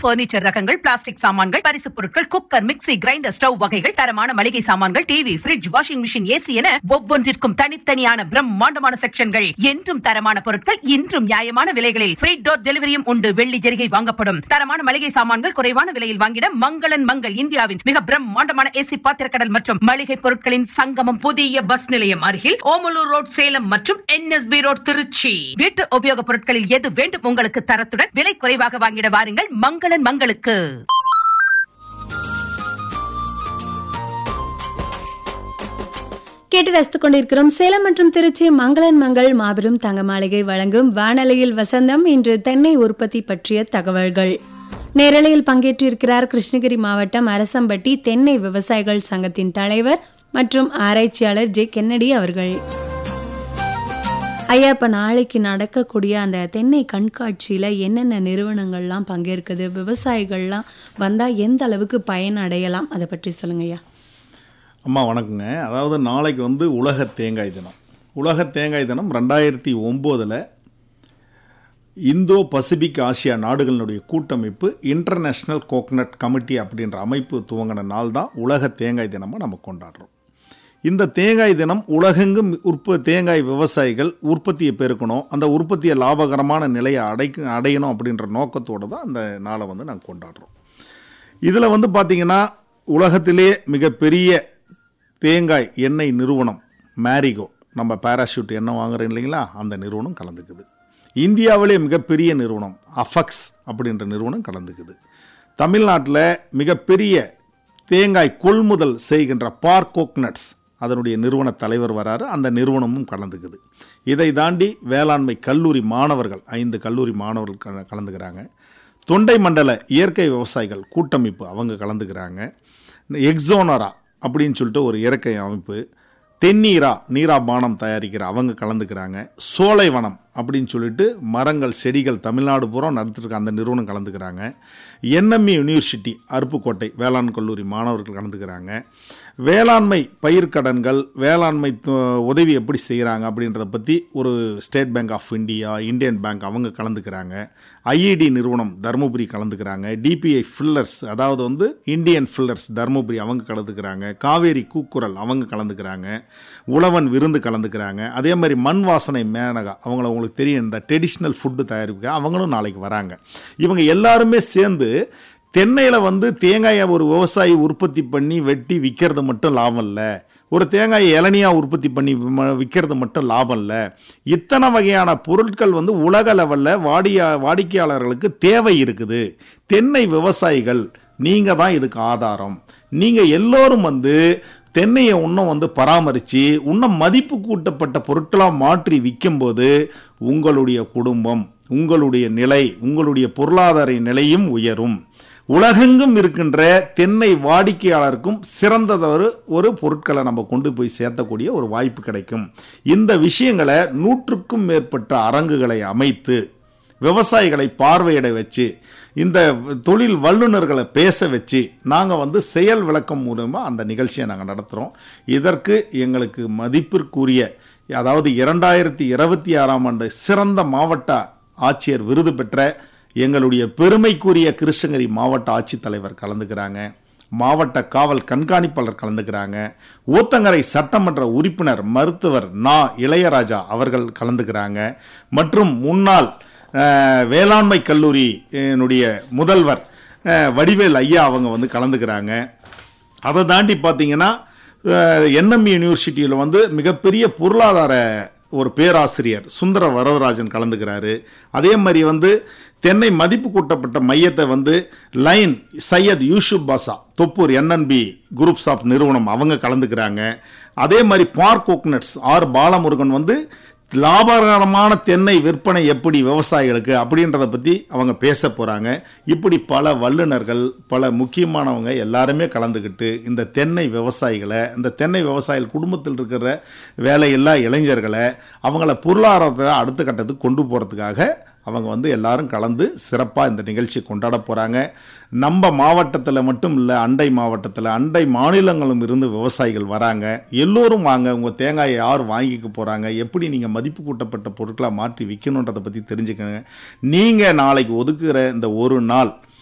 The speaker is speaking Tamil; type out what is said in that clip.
பர்னிச்சர் ரகங்கள், பிளாஸ்டிக் சாமான்கள், பரிசுப் பொருட்கள், குக்கர், மிக்ஸி, கிரைண்டர், ஸ்டவ் வகைகள், தரமான மளிகை சாமான்கள், TV, fridge, washing machine, AC என ஒவ்வொன்றிற்கும் தனித்தனியான பிரம்மாண்டமான செக்ஷன்கள். என்றும் தரமான பொருட்கள், இன்றும் நியாயமான விலைகளில் ஃப்ரீ டோர் டெலிவரியும் உண்டு. வெள்ளி ஜெரிகை வாங்கப்படும். தரமான மளிகை சாமான்கள் குறைவான விலையில் வாங்கிட மங்களன் மங்கள், இந்தியாவின் மிக பிரம்மாண்டமான ஏசி பாத்திரக்கடல் மற்றும் மளிகை பொருட்களின் சங்கமம். புதிய பஸ் நிலையம் அருகில் ஓமலூர் ரோட் சேலம் மற்றும் NSB ரோட் திருச்சி. வீட்டு உபயோகப் பொருட்களில் எது வேண்டும் உங்களுக்கு தரத்துடன் விலை குறைவாக வாங்கிட வாருங்கள் மங்களன் மங்களுக்கு. கேட்டு ரசித்துக் கொண்டிருக்கிறோம் சேலம் மற்றும் திருச்சி மங்களன் மங்கள் மாபெரும் தங்க மாளிகை வழங்கும் வானலையில் வசந்தம். இன்று தென்னை உற்பத்தி பற்றிய தகவல்கள். நேரலையில் பங்கேற்றிருக்கிறார் கிருஷ்ணகிரி மாவட்டம் அரசம்பட்டி தென்னை விவசாயிகள் சங்கத்தின் தலைவர் மற்றும் ஆராய்ச்சியாளர் ஜே கென்னடி அவர்கள். ஐயா, இப்ப நாளைக்கு நடக்கக்கூடிய அந்த தென்னை கண்காட்சியில என்னென்ன நிறுவனங்கள்லாம் பங்கேற்குது, விவசாயிகள்லாம் வந்தா எந்த அளவுக்கு பயன் அடையலாம், அதை பற்றி சொல்லுங்க ஐயா. அம்மா வணக்கங்க. அதாவது நாளைக்கு வந்து உலக தேங்காய் தினம். உலக தேங்காய் தினம் 2009 இந்தோ பசிபிக் ஆசியா நாடுகளினுடைய கூட்டமைப்பு இன்டர்நேஷ்னல் கோகனட் கமிட்டி அப்படின்ற அமைப்பு துவங்கின நாள் தான் உலக தேங்காய் தினமாக நம்ம கொண்டாடுறோம். இந்த தேங்காய் தினம் உலகெங்கும் தேங்காய் விவசாயிகள் உற்பத்தியை பெருக்கணும், அந்த உற்பத்தியை லாபகரமான நிலையை அடையணும் அப்படின்ற நோக்கத்தோடு தான் அந்த நாளை வந்து நாங்கள் கொண்டாடுறோம். இதில் வந்து பார்த்திங்கன்னா உலகத்திலே மிகப்பெரிய தேங்காய் எண்ணெய் நிறுவனம் மேரிகோ, நம்ம பேராஷூட் எண்ணெய் வாங்குறோம் இல்லைங்களா, அந்த நிறுவனம் கலந்துக்குது. இந்தியாவிலே மிகப்பெரிய நிறுவனம் அஃபக்ஸ் அப்படின்ற நிறுவனம் கலந்துக்குது. தமிழ்நாட்டில் மிகப்பெரிய தேங்காய் கொள்முதல் செய்கின்ற பார்க் கோக்னட்ஸ் அதனுடைய நிறுவன தலைவர் வராரு, அந்த நிறுவனமும் கலந்துக்குது. இதை தாண்டி வேளாண்மை கல்லூரி மாணவர்கள் 5 கல்லூரி மாணவர்கள் கலந்துக்கிறாங்க. தொண்டை மண்டல இயற்கை விவசாயிகள் கூட்டமைப்பு அவங்க கலந்துக்கிறாங்க. எக்ஸோனரா அப்படின்னு சொல்லிட்டு ஒரு இயற்கை அமைப்பு, தென்னீரா நீரா பானம் தயாரிக்கிற அவங்க கலந்துக்கிறாங்க. சோலைவனம் அப்படின்னு சொல்லிட்டு மரங்கள் செடிகள் தமிழ்நாடு பூரா நடத்திருக்க அந்த நிறுவனம் கலந்துக்கிறாங்க. NME யூனிவர்சிட்டி அருப்புக்கோட்டை வேளாண் கல்லூரி மாணவர்கள் கலந்துக்கிறாங்க. வேளாண்மை பயிர்க்கடன்கள், வேளாண்மை உதவி எப்படி செய்கிறாங்க அப்படின்றத பற்றி ஒரு state bank of India, Indian bank அவங்க கலந்துக்கிறாங்க. IED நிறுவனம் தருமபுரி கலந்துக்கிறாங்க. DPI ஃபில்லர்ஸ் அதாவது வந்து இந்தியன் ஃபில்லர்ஸ் தருமபுரி அவங்க கலந்துக்கிறாங்க. காவேரி கூக்குரல் அவங்க கலந்துக்கிறாங்க. உழவன் விருந்து கலந்துக்கிறாங்க. அதே மாதிரி மண் வாசனை மேனகா அவங்கள உங்களுக்கு தெரியும், இந்த ட்ரெடிஷ்னல் ஃபுட்டு தயாரிப்பு அவங்களும் நாளைக்கு வராங்க. இவங்க எல்லாருமே சேர்ந்து தென்னையில் வந்து தேங்காயை ஒரு விவசாயி உற்பத்தி பண்ணி வெட்டி விற்கிறது மட்டும் லாபம் இல்லை, ஒரு தேங்காயை இளநியாக உற்பத்தி பண்ணி விற்கிறது மட்டும் லாபம் இல்லை, இத்தனை வகையான பொருட்கள் வந்து உலக லெவலில் வாடிக்கையாளர்களுக்கு தேவை இருக்குது. தென்னை விவசாயிகள் நீங்கள் தான் இதுக்கு ஆதாரம். நீங்கள் எல்லோரும் வந்து தென்னையை இன்னும் வந்து பராமரித்து இன்னும் மதிப்பு கூட்டப்பட்ட பொருட்களாக மாற்றி விற்கும்போது உங்களுடைய குடும்பம், உங்களுடைய நிலை, உங்களுடைய பொருளாதார நிலையும் உயரும். உலகெங்கும் இருக்கின்ற தென்னை வாடிக்கையாளருக்கும் சிறந்ததொரு ஒரு பொருட்களை நம்ம கொண்டு போய் சேர்த்தக்கூடிய ஒரு வாய்ப்பு கிடைக்கும். இந்த விஷயங்களை 100க்கும் மேற்பட்ட அரங்குகளை அமைத்து விவசாயிகளை பார்வையிட வச்சு இந்த தொழில் வல்லுநர்களை பேச வச்சு நாங்கள் வந்து செயல் விளக்கம் மூலமாக அந்த நிகழ்ச்சியை நாங்கள் நடத்துகிறோம். இதற்கு எங்களுக்கு மதிப்பிற்குரிய, அதாவது 2026ஆம் ஆண்டு சிறந்த மாவட்ட ஆட்சியர் விருது பெற்ற எங்களுடைய பெருமைக்குரிய கிருஷ்ணகிரி மாவட்ட ஆட்சித்தலைவர் கலந்துக்கிறாங்க. மாவட்ட காவல் கண்காணிப்பாளர் கலந்துக்கிறாங்க. ஊத்தங்கரை சட்டமன்ற உறுப்பினர் மருத்துவர் இளையராஜா அவர்கள் கலந்துக்கிறாங்க. மற்றும் முன்னாள் வேளாண்மை கல்லூரி முதல்வர் வடிவேல் ஐயா அவங்க வந்து கலந்துக்கிறாங்க. அதை தாண்டி பார்த்தீங்கன்னா NME யூனிவர்சிட்டியில் வந்து மிகப்பெரிய பொருளாதார ஒரு பேராசிரியர் சுந்தர வரதராஜன் கலந்துக்கிறாரு. அதே மாதிரி வந்து தென்னை மதிப்பு கூட்டப்பட்ட மையத்தை வந்து line Syed Yusuf Basha Thoppur NNB groups of நிறுவனம் அவங்க கலந்துக்கிறாங்க. அதே மாதிரி பார்க் கோக்னட்ஸ் பாலமுருகன் வந்து லாபகரமான தென்னை விற்பனை எப்படி விவசாயிகளுக்கு அப்படின்றத பற்றி அவங்க பேச போகிறாங்க. இப்படி பல வல்லுநர்கள், பல முக்கியமானவங்க எல்லாருமே கலந்துக்கிட்டு இந்த தென்னை விவசாயிகளை, இந்த தென்னை விவசாயிகள் குடும்பத்தில் இருக்கிற வேலையில்லா இளைஞர்களை அவங்கள பொருளாதாரத்தை அடுத்த கட்டத்துக்கு கொண்டு போகிறதுக்காக அவங்க வந்து எல்லாரும் கலந்து சிறப்பாக இந்த நிகழ்ச்சி கொண்டாட போகிறாங்க. நம்ம மாவட்டத்தில் மட்டும் இல்லை, அண்டை மாவட்டத்தில் அண்டை மாநிலங்களும் இருந்து விவசாயிகள் வராங்க. எல்லோரும் வாங்க, உங்கள் தேங்காயை யார் வாங்கிக்க போகிறாங்க, எப்படி நீங்கள் மதிப்பு கூட்டப்பட்ட பொருட்களை மாற்றி விற்கணுன்றதை பற்றி தெரிஞ்சுக்கங்க. நீங்கள் நாளைக்கு ஒதுக்குகிற இந்த ஒரு நாள்